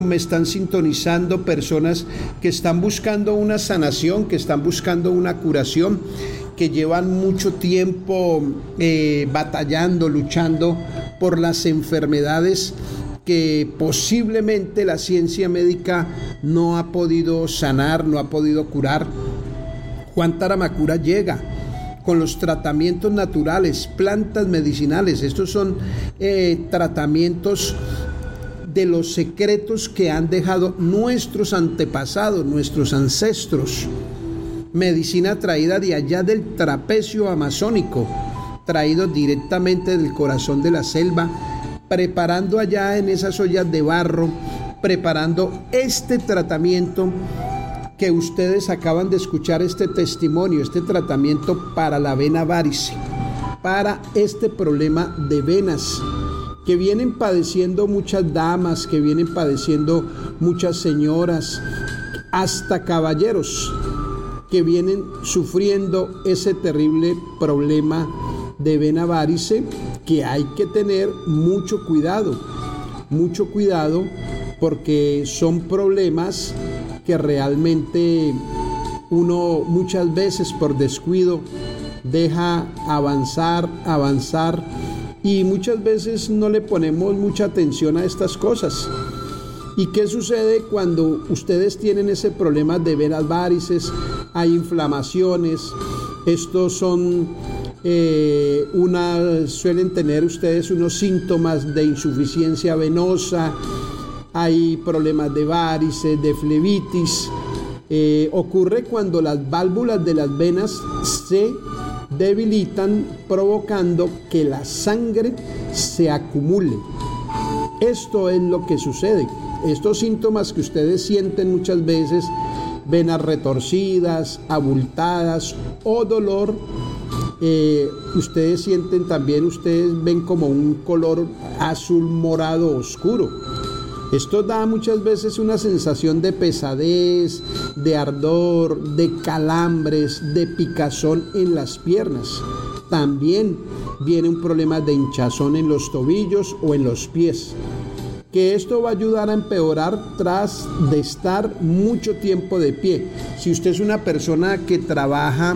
Me están sintonizando personas que están buscando una sanación, que están buscando una curación, que llevan mucho tiempo batallando, luchando por las enfermedades que posiblemente la ciencia médica no ha podido sanar, no ha podido curar. Juan Taramacura llega con los tratamientos naturales, plantas medicinales. Estos son tratamientos de los secretos que han dejado nuestros antepasados, nuestros ancestros. Medicina traída de allá del trapecio amazónico, traído directamente del corazón de la selva, preparando allá en esas ollas de barro, preparando este tratamiento que ustedes acaban de escuchar, este testimonio, este tratamiento para la vena varice, para este problema de venas que vienen padeciendo muchas damas, que vienen padeciendo muchas señoras, hasta caballeros que vienen sufriendo ese terrible problema de vena varice, que hay que tener mucho cuidado porque son problemas que realmente uno muchas veces por descuido deja avanzar y muchas veces no le ponemos mucha atención a estas cosas. ¿Y qué sucede cuando ustedes tienen ese problema de venas varices? Hay inflamaciones, estos son suelen tener ustedes unos síntomas de insuficiencia venosa, hay problemas de varices, de flebitis. Ocurre cuando las válvulas de las venas se debilitan, provocando que la sangre se acumule. Esto es lo que sucede. Estos síntomas que ustedes sienten muchas veces, venas retorcidas, abultadas o dolor, ustedes sienten también, ustedes ven como un color azul morado oscuro. Esto da muchas veces una sensación de pesadez, de ardor, de calambres, de picazón en las piernas. También viene un problema de hinchazón en los tobillos o en los pies, que esto va a ayudar a empeorar tras de estar mucho tiempo de pie. Si usted es una persona que trabaja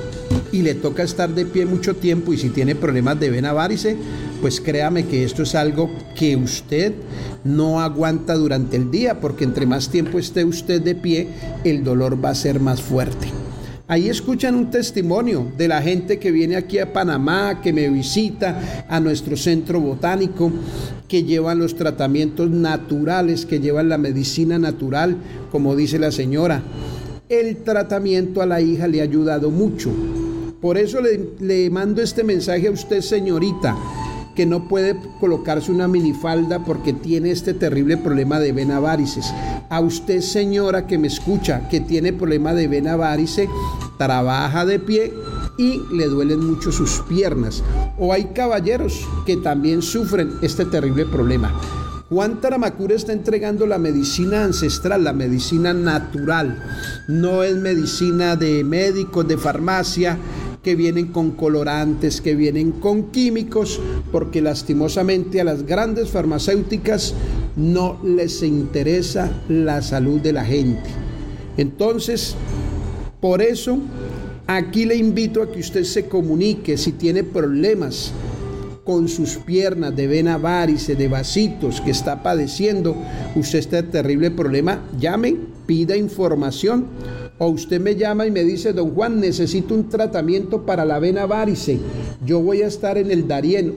y le toca estar de pie mucho tiempo, y si tiene problemas de vena varice, pues créame que esto es algo que usted no aguanta durante el día, porque entre más tiempo esté usted de pie, el dolor va a ser más fuerte. Ahí escuchan un testimonio de la gente que viene aquí a Panamá, que me visita a nuestro centro botánico, que llevan los tratamientos naturales, que llevan la medicina natural, como dice la señora. El tratamiento a la hija le ha ayudado mucho. Por eso le mando este mensaje a usted, señorita, que no puede colocarse una minifalda porque tiene este terrible problema de vena varices. A usted, señora, que me escucha, que tiene problema de vena varice, trabaja de pie y le duelen mucho sus piernas. O hay caballeros que también sufren este terrible problema. Juan Taramacura está entregando la medicina ancestral, la medicina natural. No es medicina de médicos, de farmacia, que vienen con colorantes, que vienen con químicos, porque lastimosamente a las grandes farmacéuticas no les interesa la salud de la gente. Entonces, por eso, aquí le invito a que usted se comunique si tiene problemas con sus piernas de vena varice, de vasitos, que está padeciendo usted este terrible problema. Llame, pida información, o usted me llama y me dice: don Juan, necesito un tratamiento para la vena varice. Yo voy a estar en el Darién,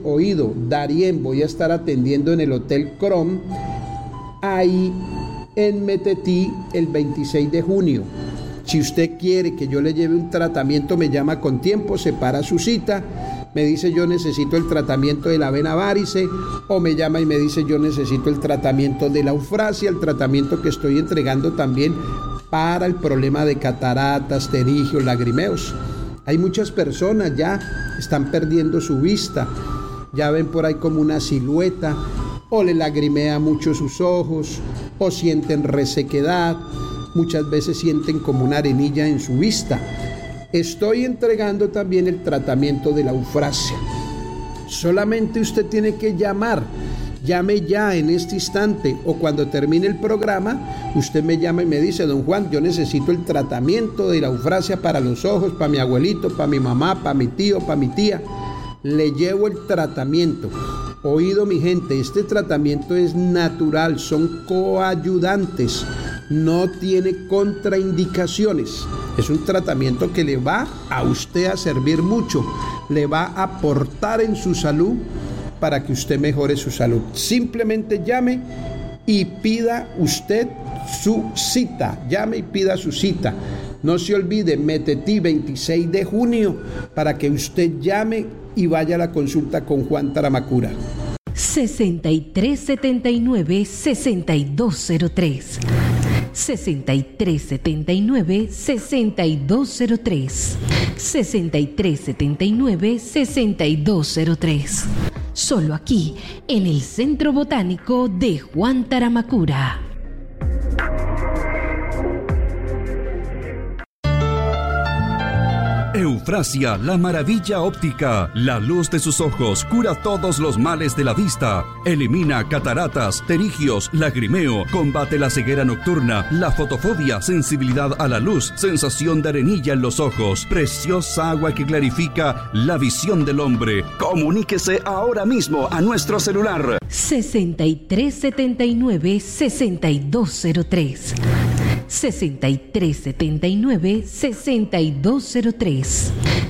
voy a estar atendiendo en el Hotel Crom, ahí en Metetí, el 26 de junio. Si usted quiere que yo le lleve un tratamiento, me llama con tiempo, separa su cita, me dice: yo necesito el tratamiento de la vena varice, o me llama y me dice: yo necesito el tratamiento de la eufrasia, el tratamiento que estoy entregando también para el problema de cataratas, pterigios, lagrimeos. Hay muchas personas ya están perdiendo su vista, ya ven por ahí como una silueta, o le lagrimea mucho sus ojos, o sienten resequedad, muchas veces sienten como una arenilla en su vista. Estoy entregando también el tratamiento de la eufrasia. Solamente usted tiene que llamar llame ya en este instante o cuando termine el programa, usted me llama y me dice: don Juan, yo necesito el tratamiento de la eufrasia para los ojos, para mi abuelito, para mi mamá, para mi tío, para mi tía. Le llevo el tratamiento. Oído, mi gente, este tratamiento es natural, son coayudantes, no tiene contraindicaciones. Es un tratamiento que le va a usted a servir mucho, le va a aportar en su salud para que usted mejore su salud. Simplemente llame y pida usted su cita. Llame y pida su cita. No se olvide, Metetí 26 de junio, para que usted llame y vaya a la consulta con Juan Taramacura. 6379-6203 6379-6203 6379-6203. Solo aquí, en el Centro Botánico de Juan Taramacura. Eufrasia, la maravilla óptica. La luz de sus ojos cura todos los males de la vista. Elimina cataratas, pterigios, lagrimeo. Combate la ceguera nocturna, la fotofobia, sensibilidad a la luz, sensación de arenilla en los ojos. Preciosa agua que clarifica la visión del hombre. Comuníquese ahora mismo a nuestro celular. 6379-6203 6379-6203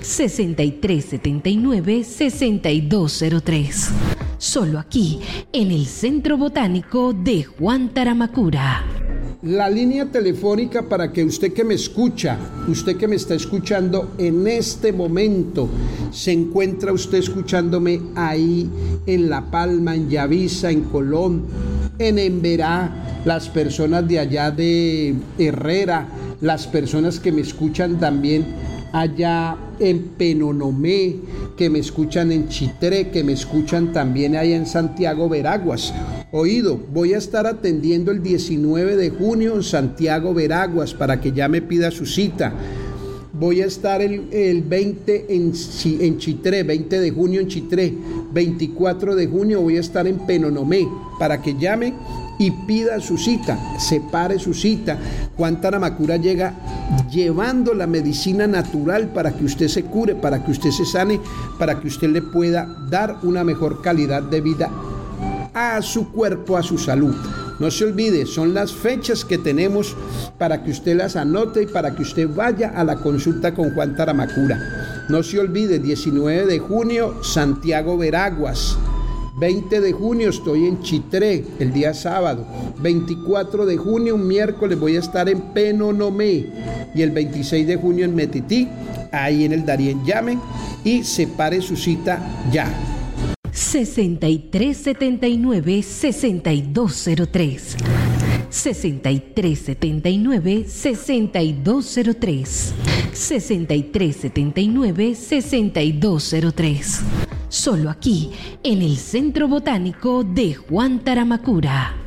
6379-6203. Solo aquí, en el Centro Botánico de Juan Taramacura. La línea telefónica para que usted que me escucha, usted que me está escuchando en este momento, se encuentra usted escuchándome ahí en La Palma, en Yavisa, en Colón, en Emberá, las personas de allá de Herrera, las personas que me escuchan también allá en Penonomé, que me escuchan en Chitré, que me escuchan también allá en Santiago Veraguas. Oído, voy a estar atendiendo el 19 de junio en Santiago Veraguas para que ya me pida su cita. Voy a estar el 20 en Chitré, 20 de junio en Chitré, 24 de junio voy a estar en Penonomé para que llame y pida su cita, separe su cita. Juan Taramacura llega llevando la medicina natural para que usted se cure, para que usted se sane, para que usted le pueda dar una mejor calidad de vida a su cuerpo, a su salud. No se olvide, son las fechas que tenemos para que usted las anote y para que usted vaya a la consulta con Juan Taramacura. No se olvide, 19 de junio, Santiago Veraguas. 20 de junio estoy en Chitré, el día sábado. 24 de junio, un miércoles, voy a estar en Penonomé. Y el 26 de junio en Metetí, ahí en el Darién. Llame y separe su cita ya. 6379-6203 6379-6203 6379-6203. Solo aquí, en el Centro Botánico de Juan Taramacura.